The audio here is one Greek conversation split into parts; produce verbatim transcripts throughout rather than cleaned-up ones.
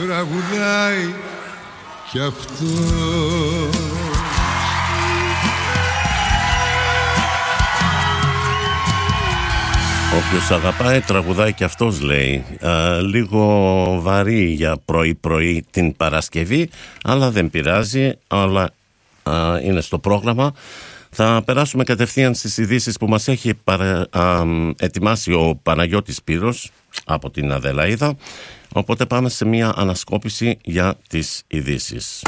τραγουδάει κι αυτό. Όποιος αγαπάει τραγουδάει και αυτός, λέει. Α, λίγο βαρύ για πρωί-πρωί την Παρασκευή, αλλά δεν πειράζει, όλα α, είναι στο πρόγραμμα. Θα περάσουμε κατευθείαν στις ειδήσεις που μας έχει παρα, α, ετοιμάσει ο Παναγιώτης Πύρος από την Αδελαΐδα. Οπότε πάμε σε μια ανασκόπηση για τις ειδήσεις.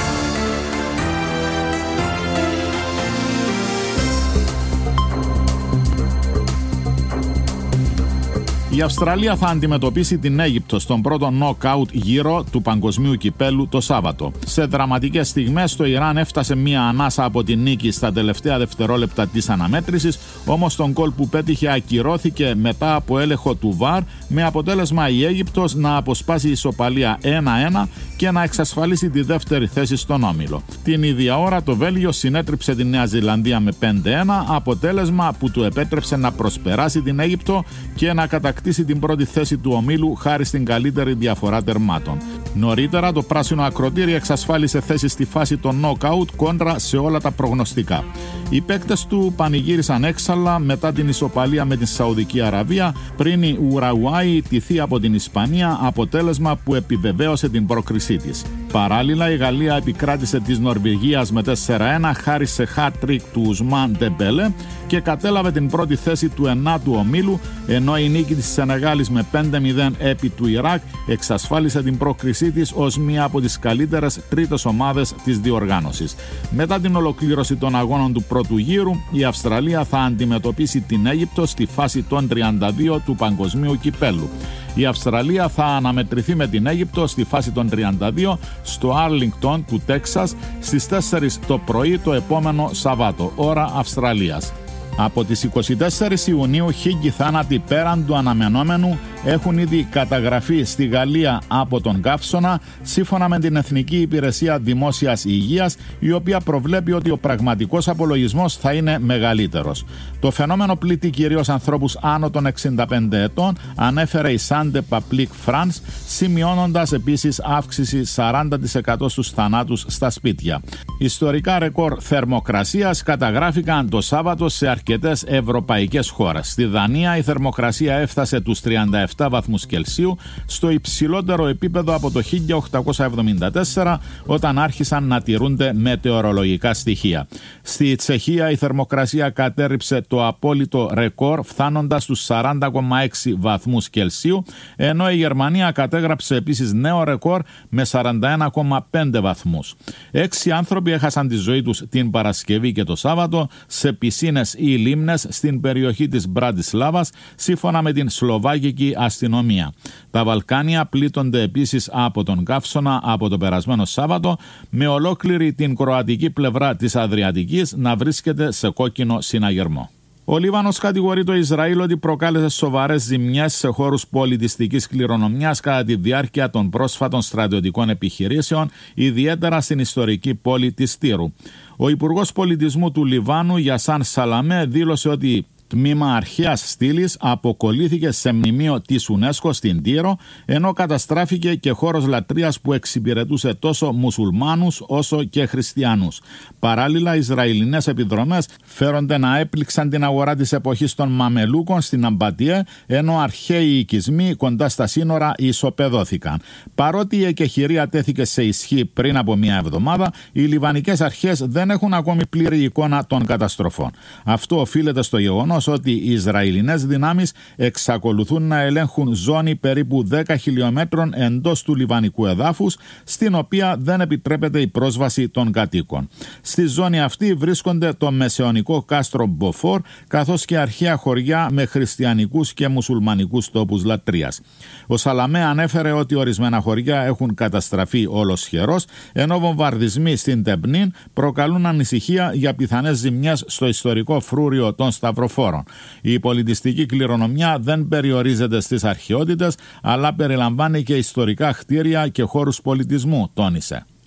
Η Αυστραλία θα αντιμετωπίσει την Αίγυπτο στον πρώτο νοκάουτ γύρο του παγκοσμίου κυπέλου το Σάββατο. Σε δραματικές στιγμές το Ιράν έφτασε μία ανάσα από την νίκη στα τελευταία δευτερόλεπτα της αναμέτρησης, όμως τον γκολ που πέτυχε ακυρώθηκε μετά από έλεγχο του βαρ, με αποτέλεσμα η Αίγυπτος να αποσπάσει ισοπαλία ένα ένα και να εξασφαλίσει τη δεύτερη θέση στον όμιλο. Την ίδια ώρα το Βέλγιο συνέτριψε τη Νέα Ζηλανδία με πέντε ένα, αποτέλεσμα που του επέτρεψε να προσπεράσει την Αίγυπτο και να κατακτήσει την πρώτη θέση του ομίλου χάρη στην καλύτερη διαφορά τερμάτων. Νωρίτερα το πράσινο ακροτήρι εξασφάλισε θέση στη φάση των νοκάουτ κόντρα σε όλα τα προγνωστικά. Οι παίκτες του πανηγύρισαν έξαλλα μετά την ισοπαλία με την Σαουδική Αραβία, πριν η Ουραουάη τηθεί από την Ισπανία, αποτέλεσμα που επιβεβαίωσε την πρόκρισή της. Παράλληλα, η Γαλλία επικράτησε της Νορβηγίας με τέσσερα ένα χάρη σε hat-trick του Ουσμάν Ντεμπέλε και κατέλαβε την πρώτη θέση του ενάτου ομίλου, ενώ η νίκη της Σενεγάλης με πέντε μηδέν επί του Ιράκ εξασφάλισε την πρόκρισή της ως μία από τις καλύτερες τρίτες ομάδες της διοργάνωσης. Μετά την ολοκλήρωση των αγώνων του πρώτου γύρου, η Αυστραλία θα αντιμετωπίσει την Αίγυπτο στη φάση των τριάντα δύο του παγκοσμίου κυπέλου. Η Αυστραλία θα αναμετρηθεί με την Αίγυπτο στη φάση των τριάντα δύο στο Άρλιγκτον του Τέξας στις τέσσερις το πρωί το επόμενο Σαββάτο, ώρα Αυστραλίας. Από τις είκοσι τέσσερις Ιουνίου, χίλιοι θάνατοι πέραν του αναμενόμενου έχουν ήδη καταγραφεί στη Γαλλία από τον καύσωνα, σύμφωνα με την Εθνική Υπηρεσία Δημόσιας Υγείας, η οποία προβλέπει ότι ο πραγματικός απολογισμός θα είναι μεγαλύτερος. Το φαινόμενο πλήττει κυρίως ανθρώπους άνω των εξήντα πέντε ετών, ανέφερε η Santé Publique France, σημειώνοντας επίσης αύξηση σαράντα τοις εκατό στους θανάτους στα σπίτια. Ιστορικά ρεκόρ θερμοκρασίας καταγράφηκαν το Σάββατο σε αρκετές ευρωπαϊκές χώρες. Στη Δανία η θερμοκρασία έφτασε τους τριάντα επτά βαθμούς Κελσίου, στο υψηλότερο επίπεδο από το χίλια οκτακόσια εβδομήντα τέσσερα, όταν άρχισαν να τηρούνται μετεωρολογικά στοιχεία. Στη Τσεχία η θερμοκρασία κατέρριψε το απόλυτο ρεκόρ, φτάνοντας στους σαράντα κόμμα έξι βαθμούς Κελσίου, ενώ η Γερμανία κατέγραψε επίσης νέο ρεκόρ με σαράντα ένα κόμμα πέντε βαθμούς. Έξι άνθρωποι έχασαν τη ζωή τους την Παρασκευή και το Σάββατο σε πισίνες ή λίμνες στην περιοχή της Μπραντισλάβας, σύμφωνα με την Σλοβάκικη αστυνομία. Τα Βαλκάνια πλήττονται επίσης από τον καύσωνα από το περασμένο Σάββατο, με ολόκληρη την κροατική πλευρά της Αδριατικής να βρίσκεται σε κόκκινο συναγερμό. Ο Λίβανος κατηγορεί το Ισραήλ ότι προκάλεσε σοβαρές ζημιές σε χώρους πολιτιστικής κληρονομιάς κατά τη διάρκεια των πρόσφατων στρατιωτικών επιχειρήσεων, ιδιαίτερα στην ιστορική πόλη της Τύρου. Ο Υπουργός Πολιτισμού του Λιβάνου, Γιασάν Σαλαμέ, δήλωσε ότι τμήμα αρχαίας στήλης αποκολλήθηκε σε μνημείο της UNESCO στην Τύρο, ενώ καταστράφηκε και χώρος λατρείας που εξυπηρετούσε τόσο μουσουλμάνους όσο και χριστιανούς. Παράλληλα, Ισραηλινές επιδρομές φέρονται να έπληξαν την αγορά της εποχής των Μαμελούκων στην Αμπατιέ, ενώ αρχαίοι οικισμοί κοντά στα σύνορα ισοπεδώθηκαν. Παρότι η εκεχηρία τέθηκε σε ισχύ πριν από μία εβδομάδα, οι λιβανικές αρχές δεν έχουν ακόμη πλήρη εικόνα των καταστροφών. Αυτό οφείλεται στο γεγονός ότι οι Ισραηλινές δυνάμεις εξακολουθούν να ελέγχουν ζώνη περίπου δέκα χιλιόμετρων εντός του λιβανικού εδάφους, στην οποία δεν επιτρέπεται η πρόσβαση των κατοίκων. Στη ζώνη αυτή βρίσκονται το μεσαιωνικό κάστρο Μποφόρ, καθώς και αρχαία χωριά με χριστιανικούς και μουσουλμανικούς τόπους λατρείας. Ο Σαλαμέ ανέφερε ότι ορισμένα χωριά έχουν καταστραφεί ολοσχερός, ενώ βομβαρδισμοί στην Τεμπνίν προκαλούν ανησυχία για πιθανές ζημιές στο ιστορικό φρούριο των Σταυροφόρων. Η πολιτιστική κληρονομιά δεν περιορίζεται στις αρχαιότητες, αλλά περιλαμβάνει και ιστορικά κτίρια και χώρους πολιτισμού, τόνισε.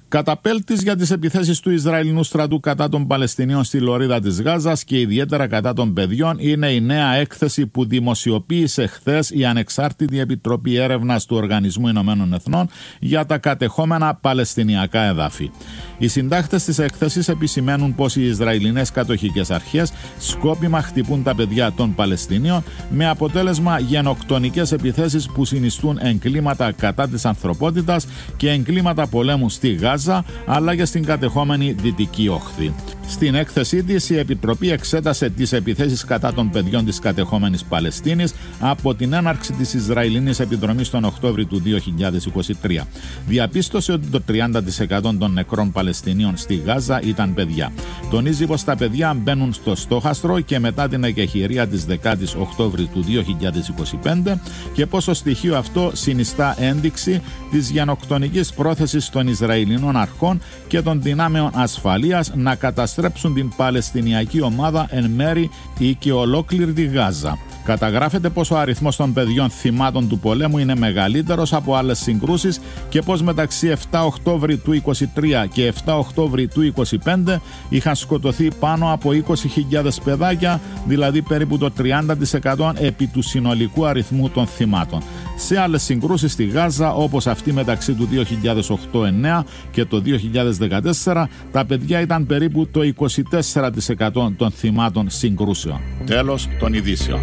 Καταπέλτης για τις επιθέσεις του Ισραηλινού στρατού κατά των Παλαιστινίων στη λωρίδα της Γάζας και ιδιαίτερα κατά των παιδιών είναι η νέα έκθεση που δημοσιοποίησε χθες η Ανεξάρτητη Επιτροπή Έρευνας του Οργανισμού Ηνωμένων Εθνών για τα κατεχόμενα Παλαιστινιακά εδάφη. Οι συντάκτες της έκθεσης επισημαίνουν πως οι Ισραηλινές κατοχικές αρχές σκόπιμα χτυπούν τα παιδιά των Παλαιστινίων με αποτέλεσμα γενοκτονικές επιθέσεις που συνιστούν εγκλήματα κατά της ανθρωπότητας και εγκλήματα πολέμου στη Γάζα αλλά και στην κατεχόμενη Δυτική Όχθη. Στην έκθεσή της, η Επιτροπή εξέτασε τις επιθέσεις κατά των παιδιών της κατεχόμενης Παλαιστίνης από την έναρξη της Ισραηλινής επιδρομής τον Οκτώβριο του δύο χιλιάδες είκοσι τρία. Διαπίστωσε ότι το τριάντα τοις εκατό των νεκρών Παλαιστινίων στη Γάζα ήταν παιδιά. Τονίζει πως τα παιδιά μπαίνουν στο στόχαστρο και μετά την εκεχηρία της δέκατης Οκτώβριου του δύο χιλιάδες είκοσι πέντε και πως το στοιχείο αυτό συνιστά ένδειξη της γενοκτονικής πρόθεσης των Ισραηλινών αρχών και των δυνάμεων ασφαλείας να καταστρέψουν την Παλαιστινιακή ομάδα εν μέρη ή και ολόκληρη τη Γάζα. Καταγράφεται πως ο αριθμός των παιδιών θυμάτων του πολέμου είναι μεγαλύτερος από άλλες συγκρούσεις και πως μεταξύ επτά Οκτώβρη του είκοσι τρία και επτά Οκτώβρη του είκοσι πέντε είχαν σκοτωθεί πάνω από είκοσι χιλιάδες παιδάκια, δηλαδή περίπου το τριάντα τοις εκατό επί του συνολικού αριθμού των θυμάτων. Σε άλλες συγκρούσεις στη Γάζα, όπως αυτή μεταξύ του δύο χιλιάδες οκτώ εννέα και το δύο χιλιάδες δεκατέσσερα, τα παιδιά ήταν περίπου το είκοσι τέσσερα τοις εκατό των θυμάτων συγκρούσεων. Τέλος των ειδήσεων.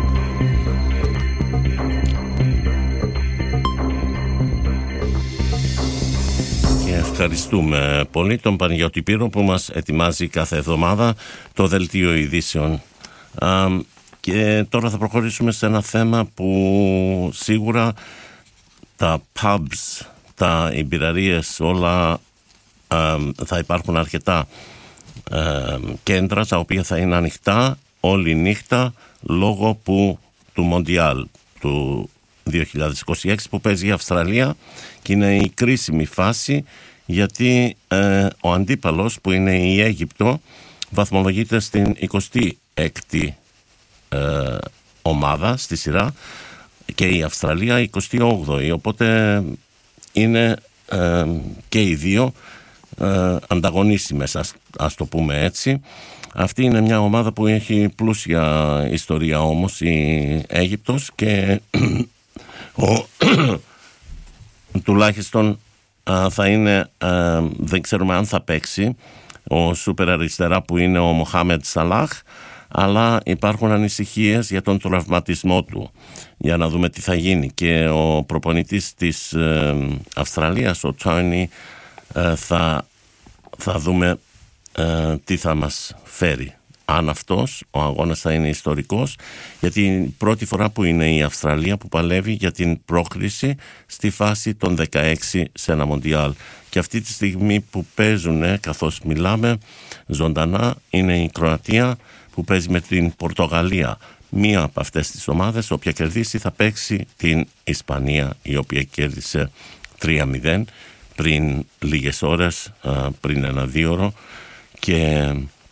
Ευχαριστούμε πολύ τον Παναγιώτη Πύρο που μας ετοιμάζει κάθε εβδομάδα το δελτίο ειδήσεων. Α, και τώρα θα προχωρήσουμε σε ένα θέμα που σίγουρα τα pubs, τα εμπειραρίες, όλα α, θα υπάρχουν αρκετά α, κέντρα τα οποία θα είναι ανοιχτά όλη νύχτα λόγω που, του Μοντιάλ του δύο χιλιάδες είκοσι έξι που παίζει η Αυστραλία και είναι η κρίσιμη φάση γιατί ε, ο αντίπαλος που είναι η Αίγυπτο βαθμολογείται στην εικοστή έκτη ε, ομάδα στη σειρά και η Αυστραλία εικοστή όγδοη, οπότε είναι ε, και οι δύο ε, ανταγωνίσιμες, ας, ας το πούμε έτσι. Αυτή είναι μια ομάδα που έχει πλούσια ιστορία όμως η Αίγυπτος και ο, τουλάχιστον α, θα είναι, α, δεν ξέρουμε αν θα παίξει ο σούπερ αριστερά που είναι ο Μοχάμεντ Σαλάχ, αλλά υπάρχουν ανησυχίες για τον τραυματισμό του, για να δούμε τι θα γίνει. Και ο προπονητής της ε, Αυστραλίας, ο Τόνι, ε, θα, θα δούμε ε, τι θα μας φέρει. Αν αυτός ο αγώνας θα είναι ιστορικός, γιατί είναι η πρώτη φορά που είναι η Αυστραλία που παλεύει για την πρόκριση στη φάση των δεκαέξι σε ένα Μοντιάλ. Και αυτή τη στιγμή που παίζουν, καθώς μιλάμε ζωντανά, είναι η Κροατία που παίζει με την Πορτογαλία. Μία από αυτές τις ομάδες, όποια κερδίσει, θα παίξει την Ισπανία, η οποία κέρδισε τρία μηδέν πριν λίγες ώρες, πριν ένα δύο ώρο, και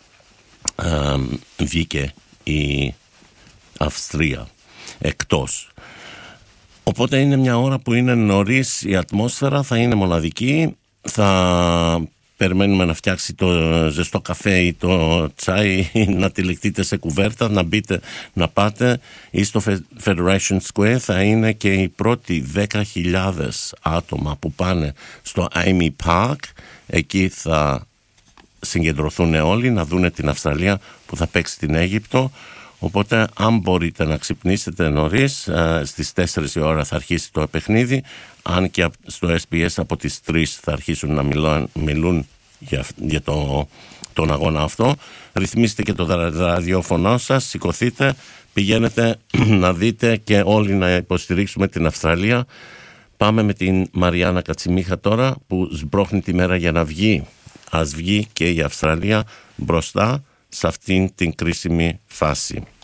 Uh, βγήκε η Αυστρία εκτός. Οπότε είναι μια ώρα που είναι νωρίς, η ατμόσφαιρα θα είναι μοναδική, θα περιμένουμε να φτιάξει το ζεστό καφέ ή το τσάι, να τυλιχτείτε σε κουβέρτα, να μπείτε να πάτε, ή στο Federation Square θα είναι και οι πρώτοι δέκα χιλιάδες άτομα που πάνε στο Amy Park. Εκεί θα συγκεντρωθούν όλοι να δούνε την Αυστραλία που θα παίξει την Αίγυπτο. Οπότε αν μπορείτε να ξυπνήσετε νωρίς, στις τέσσερις η ώρα θα αρχίσει το παιχνίδι, αν και στο ες μπι ες από τις τρεις θα αρχίσουν να μιλούν, μιλούν για, για το, τον αγώνα αυτό. Ρυθμίστε και το ραδιόφωνο σας, σηκωθείτε, πηγαίνετε να δείτε και όλοι να υποστηρίξουμε την Αυστραλία. Πάμε με την Μαριάννα Κατσιμίχα τώρα που σμπρώχνει τη μέρα για να βγει. Ας βγει και η Αυστραλία μπροστά σε αυτήν την κρίσιμη φάση.